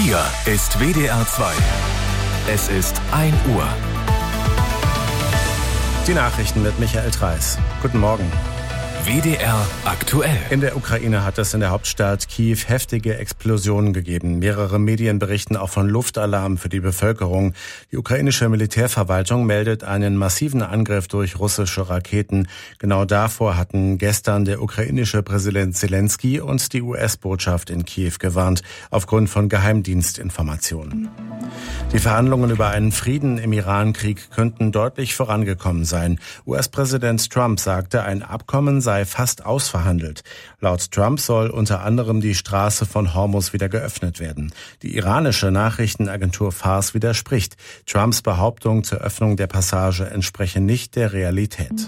Hier ist WDR 2. Es ist 1 Uhr. Die Nachrichten mit Michael Treis. Guten Morgen. WDR aktuell. In der Ukraine hat es in der Hauptstadt Kiew heftige Explosionen gegeben. Mehrere Medien berichten auch von Luftalarm für die Bevölkerung. Die ukrainische Militärverwaltung meldet einen massiven Angriff durch russische Raketen. Genau davor hatten gestern der ukrainische Präsident Zelensky und die US-Botschaft in Kiew gewarnt, aufgrund von Geheimdienstinformationen. Die Verhandlungen über einen Frieden im Iran-Krieg könnten deutlich vorangekommen sein. US-Präsident Trump sagte, ein Abkommen sei fast ausverhandelt. Laut Trump soll unter anderem die Straße von Hormuz wieder geöffnet werden. Die iranische Nachrichtenagentur Fars widerspricht. Trumps Behauptung zur Öffnung der Passage entspreche nicht der Realität.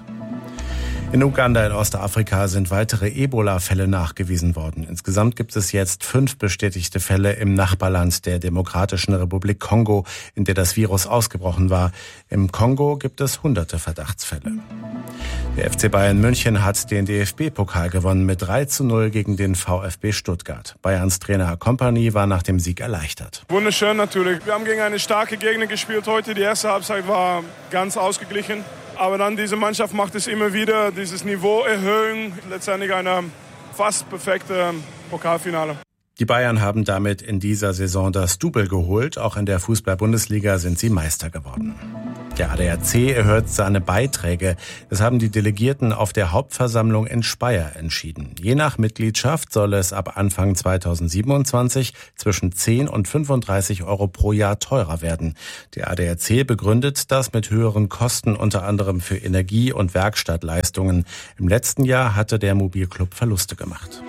In Uganda in Ostafrika sind weitere Ebola-Fälle nachgewiesen worden. Insgesamt gibt es jetzt 5 bestätigte Fälle im Nachbarland der Demokratischen Republik Kongo, in der das Virus ausgebrochen war. Im Kongo gibt es hunderte Verdachtsfälle. Der FC Bayern München hat den DFB-Pokal gewonnen mit 3:0 gegen den VfB Stuttgart. Bayerns Trainer Kompany war nach dem Sieg erleichtert. Wunderschön natürlich. Wir haben gegen eine starke Gegner gespielt heute. Die erste Halbzeit war ganz ausgeglichen. Aber dann diese Mannschaft macht es immer wieder, dieses Niveau erhöhen. Letztendlich ein fast perfektes Pokalfinale. Die Bayern haben damit in dieser Saison das Double geholt. Auch in der Fußball-Bundesliga sind sie Meister geworden. Der ADAC erhöht seine Beiträge. Das haben die Delegierten auf der Hauptversammlung in Speyer entschieden. Je nach Mitgliedschaft soll es ab Anfang 2027 zwischen 10 und 35 Euro pro Jahr teurer werden. Der ADAC begründet das mit höheren Kosten, unter anderem für Energie- und Werkstattleistungen. Im letzten Jahr hatte der Mobilclub Verluste gemacht.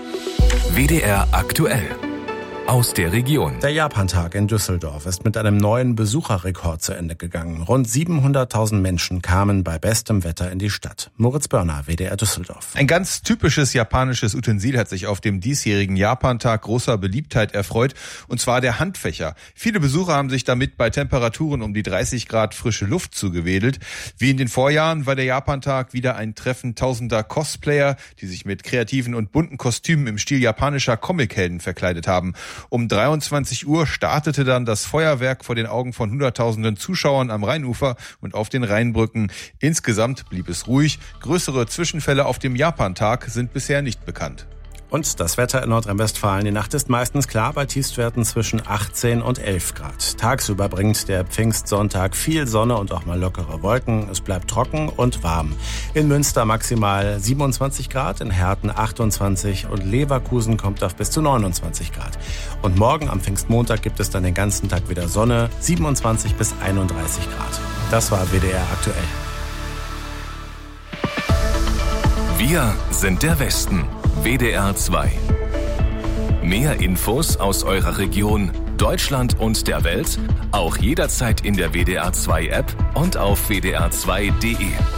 WDR aktuell. Aus der Region. Der Japantag in Düsseldorf ist mit einem neuen Besucherrekord zu Ende gegangen. Rund 700.000 Menschen kamen bei bestem Wetter in die Stadt. Moritz Börner, WDR Düsseldorf. Ein ganz typisches japanisches Utensil hat sich auf dem diesjährigen Japantag großer Beliebtheit erfreut, und zwar der Handfächer. Viele Besucher haben sich damit bei Temperaturen um die 30 Grad frische Luft zugewedelt. Wie in den Vorjahren war der Japantag wieder ein Treffen tausender Cosplayer, die sich mit kreativen und bunten Kostümen im Stil japanischer Comichelden verkleidet haben. Um 23 Uhr startete dann das Feuerwerk vor den Augen von Hunderttausenden Zuschauern am Rheinufer und auf den Rheinbrücken. Insgesamt blieb es ruhig. Größere Zwischenfälle auf dem Japantag sind bisher nicht bekannt. Und das Wetter in Nordrhein-Westfalen. Die Nacht ist meistens klar bei Tiefstwerten zwischen 18 und 11 Grad. Tagsüber bringt der Pfingstsonntag viel Sonne und auch mal lockere Wolken. Es bleibt trocken und warm. In Münster maximal 27 Grad, in Herten 28 und Leverkusen kommt auf bis zu 29 Grad. Und morgen am Pfingstmontag gibt es dann den ganzen Tag wieder Sonne, 27 bis 31 Grad. Das war WDR aktuell. Wir sind der Westen. WDR 2. Mehr Infos aus eurer Region, Deutschland und der Welt, auch jederzeit in der WDR 2 App und auf wdr2.de.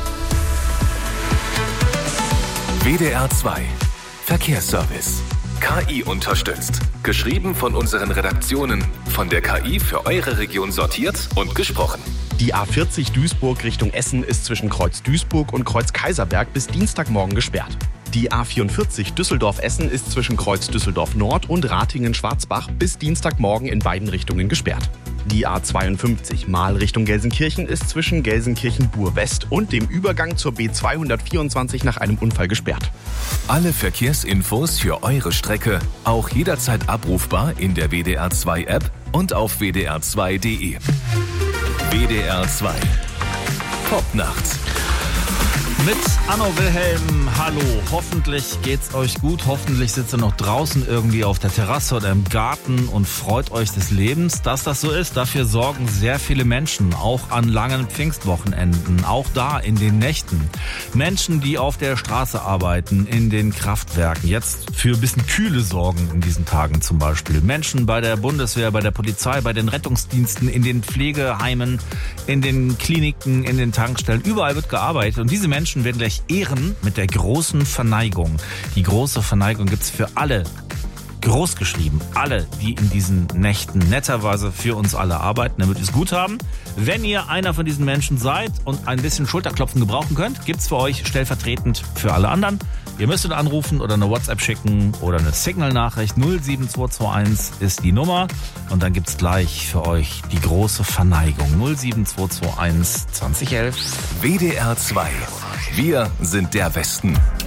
WDR 2. Verkehrsservice. KI unterstützt. Geschrieben von unseren Redaktionen. Von der KI für eure Region sortiert und gesprochen. Die A40 Duisburg Richtung Essen ist zwischen Kreuz Duisburg und Kreuz Kaiserberg bis Dienstagmorgen gesperrt. Die A44 Düsseldorf-Essen ist zwischen Kreuz Düsseldorf Nord und Ratingen-Schwarzbach bis Dienstagmorgen in beiden Richtungen gesperrt. Die A52 Mahl Richtung Gelsenkirchen ist zwischen Gelsenkirchen-Bur-West und dem Übergang zur B224 nach einem Unfall gesperrt. Alle Verkehrsinfos für eure Strecke auch jederzeit abrufbar in der WDR 2 App und auf wdr2.de. WDR 2. Popnacht. Mit Anno Wilhelm, hallo. Hoffentlich geht's euch gut. Hoffentlich sitzt ihr noch draußen irgendwie auf der Terrasse oder im Garten und freut euch des Lebens. Dass das so ist, dafür sorgen sehr viele Menschen, auch an langen Pfingstwochenenden, auch da in den Nächten. Menschen, die auf der Straße arbeiten, in den Kraftwerken, jetzt für ein bisschen Kühle sorgen in diesen Tagen zum Beispiel. Menschen bei der Bundeswehr, bei der Polizei, bei den Rettungsdiensten, in den Pflegeheimen, in den Kliniken, in den Tankstellen. Überall wird gearbeitet und diese Menschen werden gleich ehren mit der großen Verneigung. Die große Verneigung gibt's für alle groß geschrieben. Alle, die in diesen Nächten netterweise für uns alle arbeiten, damit wir es gut haben. Wenn ihr einer von diesen Menschen seid und ein bisschen Schulterklopfen gebrauchen könnt, gibt's für euch stellvertretend für alle anderen. Ihr müsstet anrufen oder eine WhatsApp schicken oder eine Signal-Nachricht. 07221 ist die Nummer. Und dann gibt's gleich für euch die große Verneigung. 07221 2011. WDR 2. Wir sind der Westen.